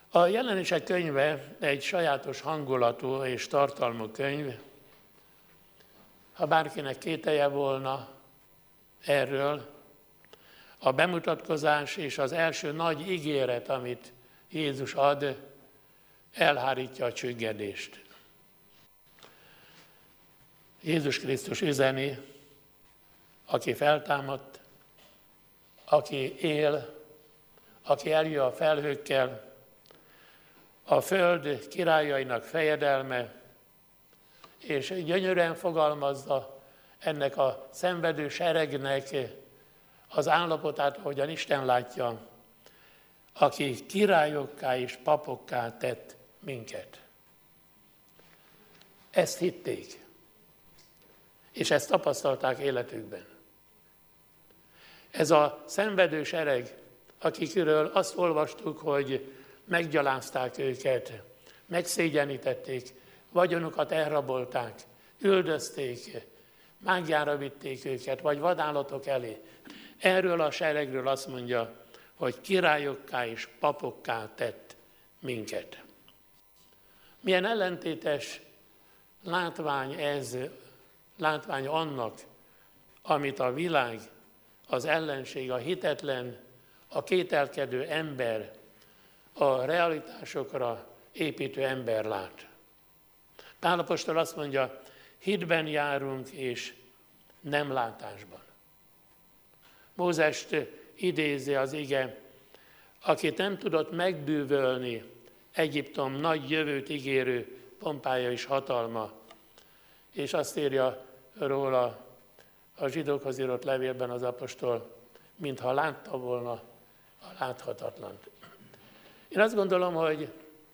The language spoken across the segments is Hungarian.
A Jelenések könyve egy sajátos hangulatú és tartalmú könyv. Ha bárkinek kételje volna erről, a bemutatkozás és az első nagy ígéret, amit Jézus ad, elhárítja a csüggedést. Jézus Krisztus üzeni, aki feltámadt, aki él, aki eljön a felhőkkel, a föld királyainak fejedelme, és gyönyörűen fogalmazza ennek a szenvedő seregnek az állapotát, ahogyan Isten látja, aki királyokká és papokká tett minket. Ezt hitték, és ezt tapasztalták életükben. Ez a szenvedő sereg, akikről azt olvastuk, hogy meggyalázták őket, megszégyenítették, vagyonukat elrabolták, üldözték, mágiára vitték őket, vagy vadállatok elé. Erről a seregről azt mondja, hogy királyokká és papokká tett minket. Milyen ellentétes látvány ez, látvány annak, amit a világ, az ellenség, a hitetlen, a kételkedő ember, a realitásokra építő ember lát. Pál apostol azt mondja, hitben járunk és nem látásban. Mózest idézi az ige, akit nem tudott megbűvölni Egyiptom nagy jövőt ígérő pompája és hatalma, és azt írja róla a zsidókhoz írott levélben az apostol, mintha látta volna a láthatatlant. Én azt gondolom, hogy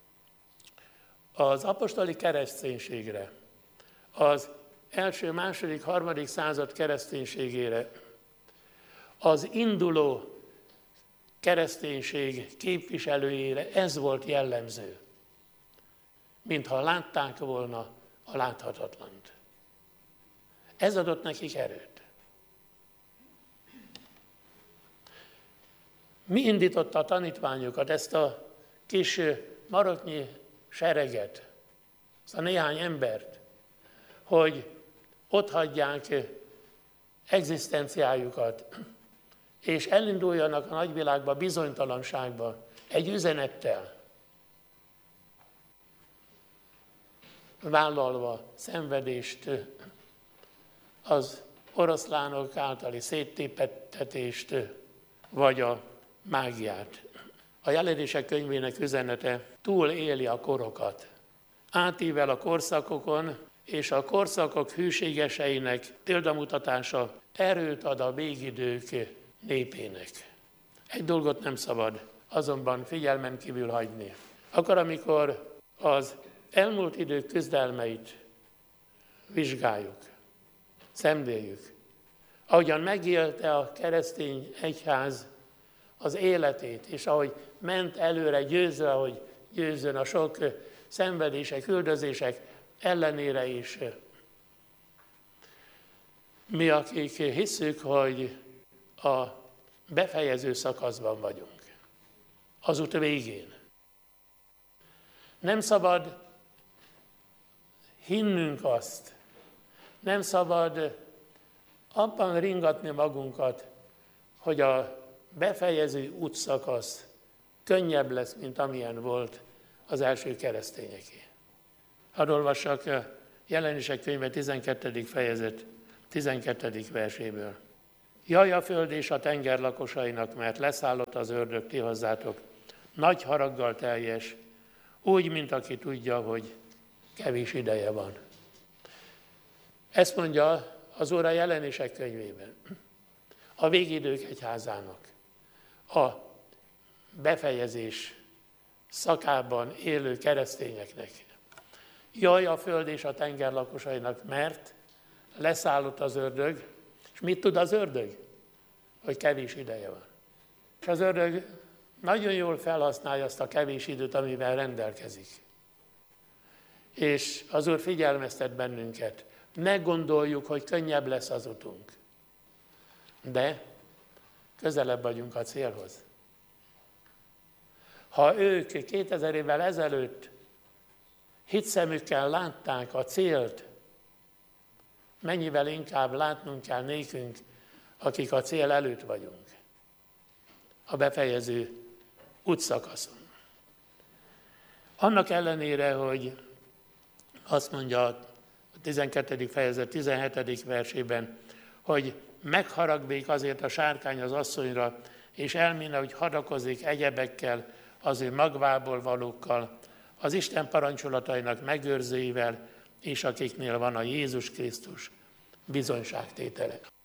az apostoli kereszténységre, az első, második, harmadik század kereszténységére, az induló kereszténység képviselőjére ez volt jellemző, mintha látták volna a láthatatlant. Ez adott nekik erőt. Mi indította a tanítványokat, ezt a kis maroknyi sereget, ezt a néhány embert, hogy otthagyják egzisztenciájukat, és elinduljanak a nagyvilágba, bizonytalanságba, egy üzenettel, vállalva szenvedést, az oroszlánok általi széttépettetést, vagy a mágiát. A Jelenések könyvének üzenete túléli a korokat, átível a korszakokon, és a korszakok hűségeseinek példamutatása erőt ad a végidők népének. Egy dolgot nem szabad azonban figyelmen kívül hagyni. Akkor, amikor az elmúlt idők küzdelmeit vizsgáljuk, szemléljük, ahogyan megélte a keresztény egyház az életét, és ahogy ment előre győzve, hogy győzzön a sok szenvedések, üldözések ellenére is. Mi, akik hisszük, hogy a befejező szakaszban vagyunk, az út végén. Nem szabad hinnünk azt, nem szabad abban ringatni magunkat, hogy a befejező útszakasz könnyebb lesz, mint amilyen volt az első keresztényeké. Hadd olvassak a Jelenések könyve 12. fejezet 12. verséből. Jaj a föld és a tenger lakosainak, mert leszállott az ördög ti hozzátok, nagy haraggal teljes, úgy, mint aki tudja, hogy kevés ideje van. Ezt mondja az Úr a Jelenések könyvében. A végidők egyházának, a befejezés szakában élő keresztényeknek. Jaj a föld és a tenger lakosainak, mert leszállott az ördög, és mit tud az ördög? Hogy kevés ideje van. És az ördög nagyon jól felhasználja azt a kevés időt, amivel rendelkezik. És az Úr figyelmeztet bennünket. Ne gondoljuk, hogy könnyebb lesz az utunk. De közelebb vagyunk a célhoz. Ha ők 2000 évvel ezelőtt hitszemükkel látták a célt, mennyivel inkább látnunk kell nékünk, akik a cél előtt vagyunk, a befejező útszakaszon. Annak ellenére, hogy azt mondja a 12. fejezet 17. versében, hogy megharagvék azért a sárkány az asszonyra, és elméne, hogy hadakozik egyebekkel, az ő magvából valókkal, az Isten parancsolatainak megőrzőivel, és akiknél van a Jézus Krisztus bizonyságtétele.